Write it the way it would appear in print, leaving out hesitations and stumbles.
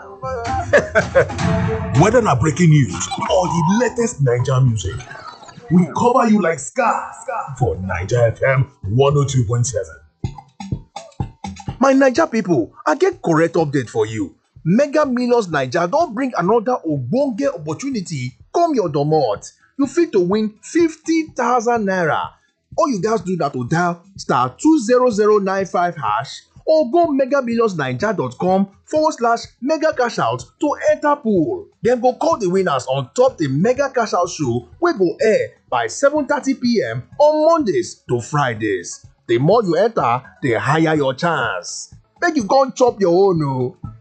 Whether na breaking news or the latest Naija music, we cover you like scar for Naija FM 102.7. My Naija pipo, I get correct update for you. Mega Millions Naija don bring another ogbonge opportunity come your domot. You fit to win 50,000 naira. All you gats do na to dial star 20095 hash or go megamillionsnaija.com/mega cash out to enter pool. Dem go call the winners on top the mega cash out show wey go air by 7:30 p.m. on Mondays to Fridays. The more you enter, the higher your chance. Make you come chop your own o.